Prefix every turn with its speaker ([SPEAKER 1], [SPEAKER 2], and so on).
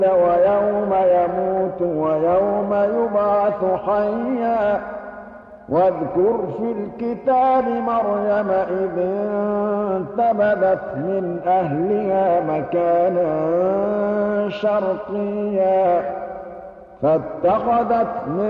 [SPEAKER 1] ويوم يموت ويوم يبعث حيا واذكر في الكتاب مريم إذ انتبذت من أهلها مكانا شرقيا فاتخذت من